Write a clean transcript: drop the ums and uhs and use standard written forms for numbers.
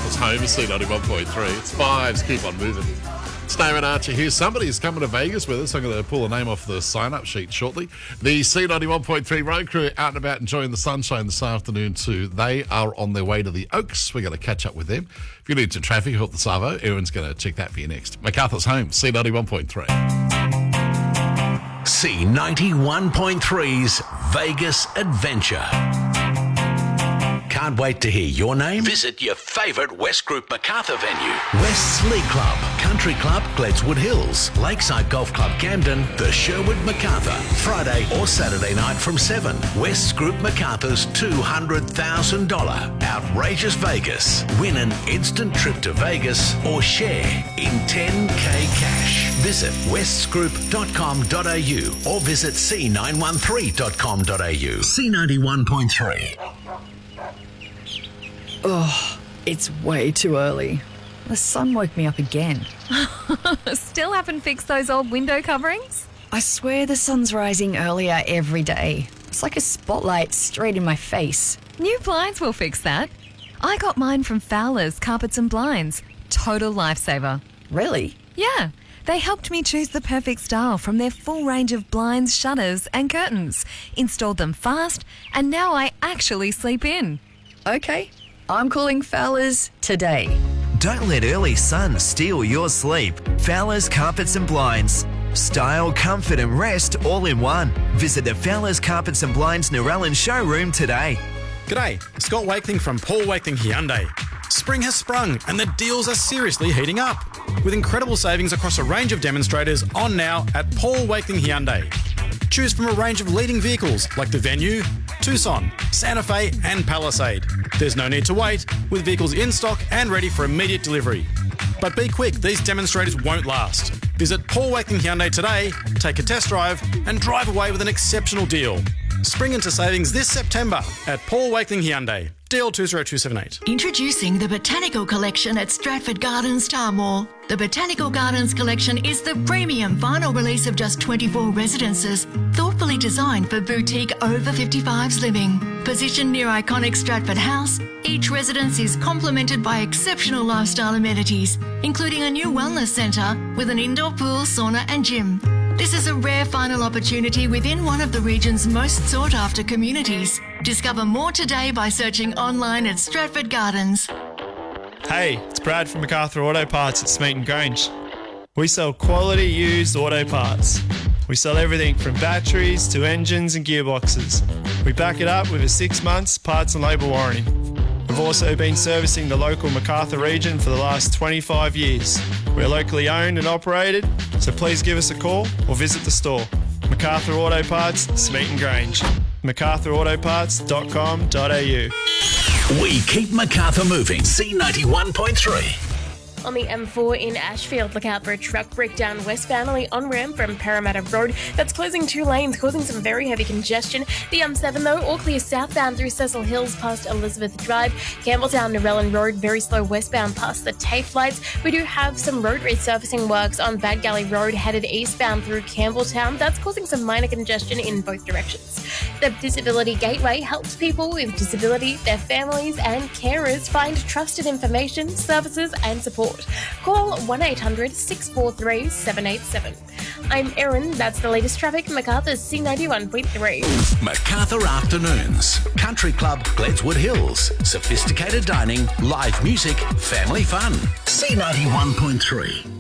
MacArthur's home, C91.3. It's vibes, keep on moving. It's Damon Archer here. Somebody's coming to Vegas with us. I'm going to pull a name off the sign-up sheet shortly. The C91.3 road crew out and about enjoying the sunshine this afternoon too. They are on their way to the Oaks. We're going to catch up with them. If you need some traffic, help the Savo. Aaron's going to check that for you next. MacArthur's home, C91.3. C91.3's Vegas Adventure. Can't wait to hear your name? Visit your favourite West Group MacArthur venue. West's League Club, Country Club, Gledswood Hills, Lakeside Golf Club, Camden, the Sherwood MacArthur. Friday or Saturday night from 7. West's Group MacArthur's $200,000 Outrageous Vegas. Win an instant trip to Vegas or share in 10K cash. Visit westsgroup.com.au or visit c913.com.au. C91.3. Oh, it's way too early. The sun woke me up again. Still haven't fixed those old window coverings? I swear the sun's rising earlier every day. It's like a spotlight straight in my face. New blinds will fix that. I got mine from Fowler's Carpets and Blinds. Total lifesaver. Really? Yeah. They helped me choose the perfect style from their full range of blinds, shutters and curtains. Installed them fast, and now I actually sleep in. Okay, I'm calling Fowler's today. Don't let early sun steal your sleep. Fowler's Carpets and Blinds. Style, comfort and rest all in one. Visit the Fowler's Carpets and Blinds Narellan showroom today. G'day, Scott Wakeling from Paul Wakeling Hyundai. Spring has sprung and the deals are seriously heating up. With incredible savings across a range of demonstrators on now at Paul Wakeling Hyundai. Choose from a range of leading vehicles like the Venue, Tucson, Santa Fe and Palisade. There's no need to wait, with vehicles in stock and ready for immediate delivery. But be quick, these demonstrators won't last. Visit Paul Wakeling Hyundai today, take a test drive and drive away with an exceptional deal. Spring into savings this September at Paul Wakeling Hyundai. DL 20278. Introducing the Botanical Collection at Stratford Gardens Star Mall. The Botanical Gardens Collection is the premium vinyl release of just 24 residences, thoughtfully designed for boutique over 55s living. Positioned near iconic Stratford House, each residence is complemented by exceptional lifestyle amenities, including a new wellness centre with an indoor pool, sauna and gym. This is a rare final opportunity within one of the region's most sought-after communities. Discover more today by searching online at Stratford Gardens. Hey, it's Brad from MacArthur Auto Parts at Smeaton Grange. We sell quality used auto parts. We sell everything from batteries to engines and gearboxes. We back it up with a 6 months parts and labour warranty. We've also been servicing the local MacArthur region for the last 25 years. We're locally owned and operated, so please give us a call or visit the store. MacArthur Auto Parts, Smeaton Grange. MacArthurAutoparts.com.au. We keep MacArthur moving. C91.3. On the M4 in Ashfield, look out for a truck breakdown westboundly on-ramp from Parramatta Road. That's closing 2 lanes, causing some very heavy congestion. The M7, though, all clear southbound through Cecil Hills past Elizabeth Drive. Campbelltown, Narellan Road, very slow westbound past the TAFE lights. We do have some road resurfacing works on Bad Gully Road, headed eastbound through Campbelltown. That's causing some minor congestion in both directions. The Disability Gateway helps people with disability, their families and carers find trusted information, services and support. Call 1-800-643-787. I'm Erin. That's the latest traffic. MacArthur's C91.3. MacArthur Afternoons. Country Club, Gledswood Hills. Sophisticated dining, live music, family fun. C91.3.